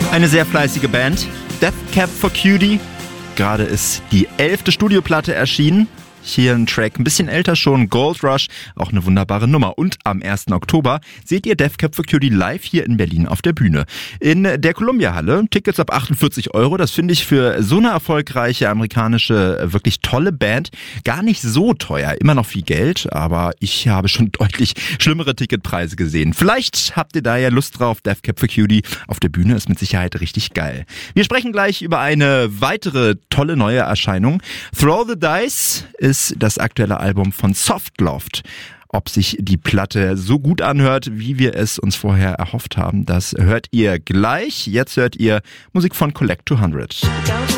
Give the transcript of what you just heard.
Eine sehr fleißige Band, Death Cab for Cutie. Gerade ist die 11. Studioplatte erschienen. Hier ein Track, ein bisschen älter schon, Gold Rush, auch eine wunderbare Nummer. Und am 1. Oktober seht ihr Death Cab for Cutie live hier in Berlin auf der Bühne. In der Columbia-Halle, Tickets ab 48 €. Das finde ich für so eine erfolgreiche amerikanische, wirklich tolle Band gar nicht so teuer. Immer noch viel Geld, aber ich habe schon deutlich schlimmere Ticketpreise gesehen. Vielleicht habt ihr da ja Lust drauf. Death Cab for Cutie auf der Bühne ist mit Sicherheit richtig geil. Wir sprechen gleich über eine weitere tolle neue Erscheinung. Throw the Dice ist das aktuelle Album von Softloft. Ob sich die Platte so gut anhört, wie wir es uns vorher erhofft haben, das hört ihr gleich. Jetzt hört ihr Musik von Collect 200.